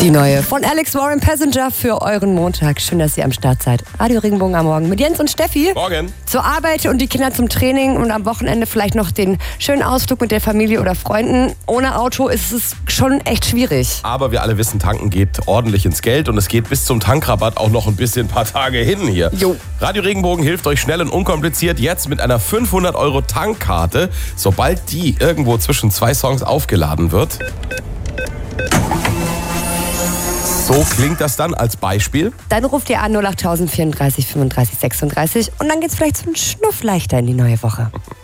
Die neue von Alex Warren, Passenger, für euren Montag. Schön, dass ihr am Start seid. Radio Regenbogen am Morgen mit Jens und Steffi. Morgen. Zur Arbeit und die Kinder zum Training und am Wochenende vielleicht noch den schönen Ausflug mit der Familie oder Freunden. Ohne Auto ist es schon echt schwierig. Aber wir alle wissen, tanken geht ordentlich ins Geld und es geht bis zum Tankrabatt auch noch ein paar Tage hin hier. Jo. Radio Regenbogen hilft euch schnell und unkompliziert jetzt mit einer 500 € Tankkarte, sobald die irgendwo zwischen 2 Songs aufgeladen wird. So klingt das dann als Beispiel. Dann ruft ihr an 08000 34 35 36 und dann geht's vielleicht so einen Schnuff leichter in die neue Woche.